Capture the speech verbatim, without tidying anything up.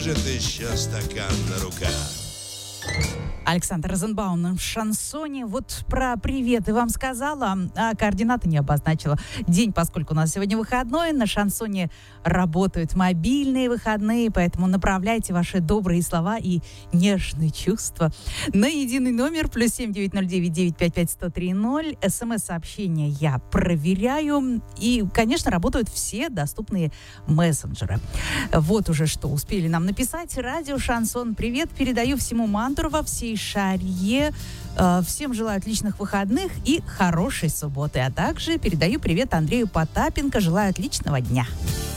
держит еще стакан на руках. Александр Розенбаум в шансоне. Вот про приветы вам сказала, а координаты не обозначила. День, поскольку у нас сегодня выходной, на шансоне работают мобильные выходные, поэтому направляйте ваши добрые слова и нежные чувства на единый номер плюс семь девять ноль девять девять пять пять сто три ноль. СМС-сообщения я проверяю. И, конечно, работают все доступные мессенджеры. Вот уже что успели нам написать. Радио Шансон. Привет, передаю всему Мантурово, всей Шарье. Всем желаю отличных выходных и хорошей субботы. А также передаю привет Андрею Потапенко. Желаю отличного дня.